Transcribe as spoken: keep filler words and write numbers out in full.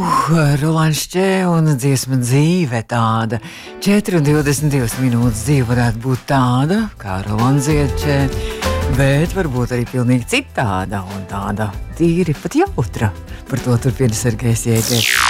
Rolands Čē un dziesma dzīve tāda. četri un divdesmit divas minūtes dzīve varētu būt tāda, kā Rolands Čē, bet varbūt arī pilnīgi citāda un tāda tīri pat jautra. Par to turpina Sergejs Jēgers.